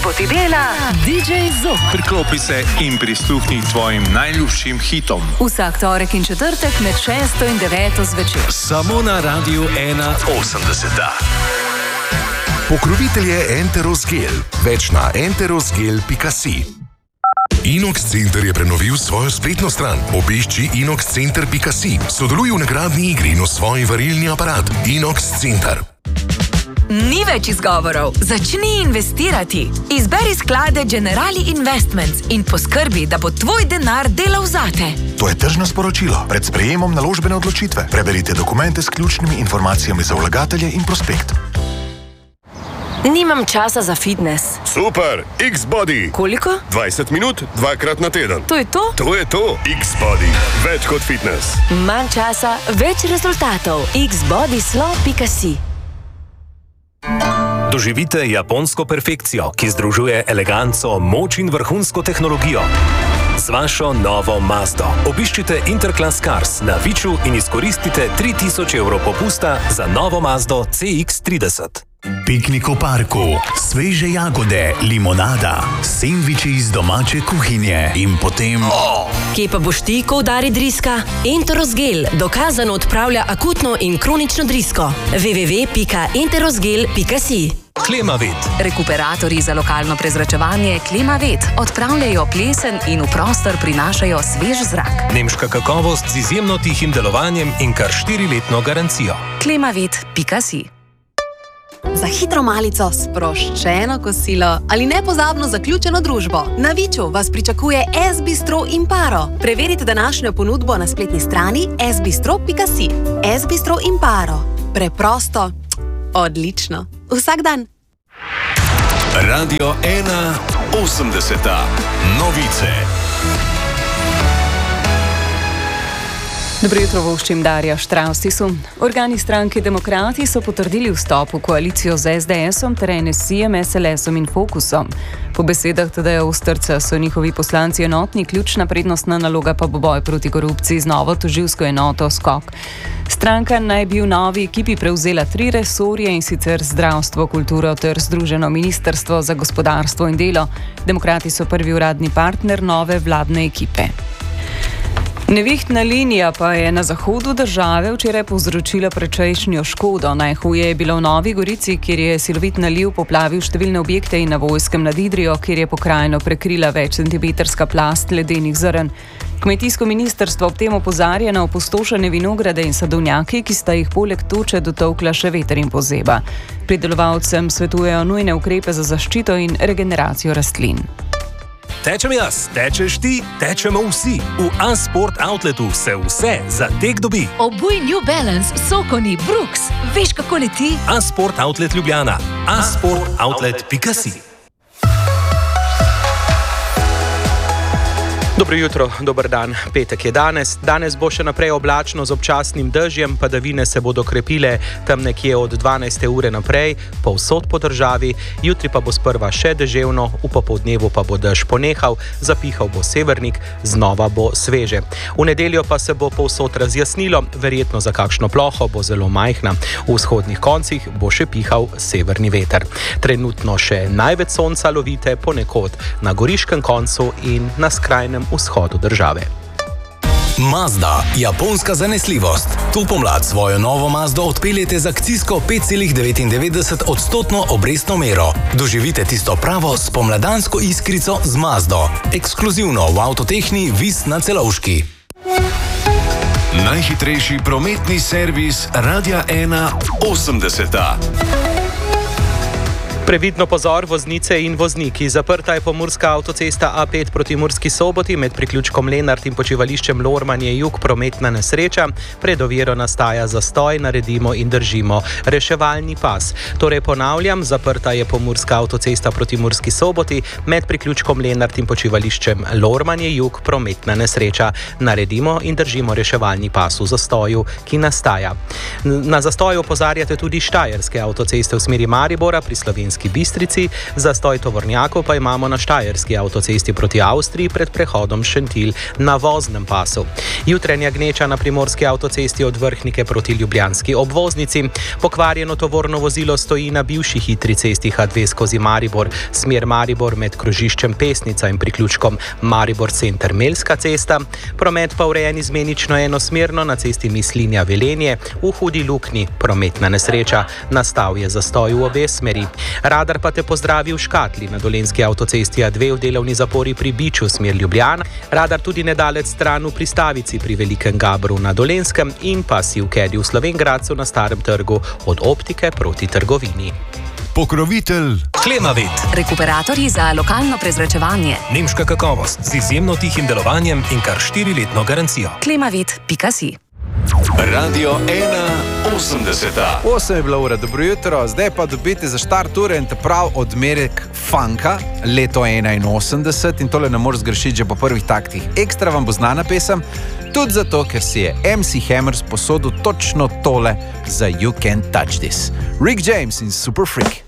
ti dela DJ Zok. Priklopi se in prisluhni tvojim najljubšim hitom. Vsak torek in četrtek med 6 in 9 zvečer. Samo na Radiu 1.80. Pokrovitelj je Enterosgel. Več na enterosgel.si. Inox Center je prenovil svojo spletno stran. Obišči inoxcenter.si. Sodeluj v nagradni igri in osvoji varilni aparat Inox Center. Ni več izgovorov. Začni investirati. Izberi sklade Generali Investments in poskrbi, da bo tvoj denar delal zate. To je tržno sporočilo. Pred sprejemom naložbene odločitve. Preberite dokumente s ključnimi informacijami za vlagatelje in prospekt. Nimam časa za fitness. Super, X-Body. Koliko? 20 minut, 2krat na teden. To je to? To je to. X-Body. Več kot fitness. Manj časa, več rezultatov. xbodyslo.si. Doživite japonsko perfekcijo, ki združuje eleganco, moč in vrhunsko tehnologijo. Z vašo novo Mazdo. Obiščite Interclass Cars na Viču in izkoristite 3000 evrov popusta za novo Mazdo CX-30. Piknik v parku, sveže jagode, limonada, sendviči iz domače kuhinje in potem... Kje pa boš ti, ko udari driska? Enterosgel dokazano odpravlja akutno in kronično drisko. www.enterosgel.si. Klimavet. Rekuperatorji za lokalno prezračevanje Klimavet odpravljajo plesen in v prostor prinašajo svež zrak. Nemška kakovost z izjemno tihim delovanjem in kar 4-letno garancijo. Klimavet.si. Za hitro malico, sproščeno kosilo ali nepozabno zaključeno družbo. Na Viču vas pričakuje S-Bistro Imparo. Preverite današnjo ponudbo na spletni strani sbistro.si. S-Bistro Imparo. Preprosto, odlično. Vsak dan. Radio 1.80. Novice. Dobro jutro, voščim Darja Štravstisu. Organi stranke Demokrati so potrdili vstop v koalicijo z SDS-om ter NSI-jem, SLS-om in Fokusom. Po besedah Tadeja Osterca so njihovi poslanci enotni, ključna prednostna naloga pa bo boj proti korupciji z novo tožilsko enoto SKOK. Stranka naj bi v novi ekipi prevzela 3 resorje, in sicer zdravstvo, kulturo ter Združeno ministrstvo za gospodarstvo in delo. Demokrati so prvi uradni partner nove vladne ekipe. Nevihtna linija pa je na zahodu države včeraj povzročila precejšnjo škodo. Najhuje je bilo v Novi Gorici, kjer je silovit naliv poplavil številne objekte, in na Vojskem nad Idrijo, kjer je pokrajino prekrila večcentimetrska plast ledenih zrn. Kmetijsko ministrstvo ob tem opozarja na opustošene vinograde in sadovnjaki, ki sta jih poleg toče dotolkla še veter in pozeba. Pridelovalcem svetujejo nujne ukrepe za zaščito in regeneracijo rastlin. Tečem jaz, tečeš ti, tečemo vsi. V A-Sport Outletu se vse za tek dobi. Obuj New Balance, Sokoni, Brooks. Veš, kako leti? A-Sport Outlet Ljubljana. A-Sportoutlet.si. Dobro jutro, dober dan. Petek je danes. Danes bo še naprej oblačno z občasnim dežjem, padavine se bodo krepile tam nekje od 12. ure naprej, povsod po državi. Jutri pa bo sprva še deževno, v popoldnevu pa bo dež ponehal, zapihal bo severnik, znova bo sveže. V nedeljo pa se bo povsod razjasnilo, verjetno za kakšno ploho bo zelo majhna. V vzhodnih koncih bo še pihal severni veter. Trenutno še največ sonca lovite ponekod na goriškem koncu in na skrajnem vzhodu države. Mazda, japonska zanesljivost. To pomlad svojo novo Mazdo odpeljete z akcijsko 5,99% obrestno mero. Doživite tisto pravo spomladansko iskrico z Mazdo. Ekskluzivno v Avtotehni Vis na Celovški. Najhitrejši prometni servis Radia 1.80. Previdno pozor, voznice in vozniki. Zaprta je pomurska avtocesta A5 proti Murski Soboti med priključkom Lenart in počivališčem Lormanje jug, prometna nesreča. Pred oviro nastaja zastoj, naredimo in držimo reševalni pas. Torej ponavljam, zaprta je pomurska avtocesta proti Murski Soboti med priključkom Lenart in počivališčem Lormanje jug, prometna nesreča. Naredimo in držimo reševalni pas v zastoju, ki nastaja. Na zastoj opozarjate tudi štajerske avtoceste v smeri Maribora pri Slovenski Slovenski Bistrici, zastoj tovornjakov pa imamo na Štajerski avtocesti proti Avstriji pred prehodom Šentilj na voznem pasu. Jutranja gneča na primorski avtocesti od Vrhnike proti ljubljanski obvoznici. Pokvarjeno tovorno vozilo stoji na bivši hitri cesti H2 skozi Maribor, smer Maribor med krožiščem Pesnica in priključkom Maribor center Melska cesta. Promet pa urejen izmenično enosmerno na cesti Mislinja Velenje, v Hudi Lukni prometna nesreča, nastal je zastoj v obe smeri. Radar pa te pozdravi v Škatli na dolenjski avtocesti A2 v delovni zapori pri Biču smer Ljubljana, radar tudi nedalec stran v Pristavici pri Velikem Gabru na Dolenskem in pa Sivkedi v Slovengradcu na Starem trgu od Optike proti trgovini. Pokrovitelj Klemavit. Rekuperatorji za lokalno prezračevanje. Nemška kakovost z izjemno tihim delovanjem in kar 4-letno garancijo. Klemavit.si. Radio 1.80. 8 je bila ura, dobro jutro, zdaj pa dobite za štart ure in te prav odmerek funka, leto 81 in tole ne moreš zgrešiti že po prvih taktih. Ekstra vam bo znana pesem, tudi zato, ker si je MC Hammer sposodil točno tole za You Can't Touch This. Rick James in Super Freak.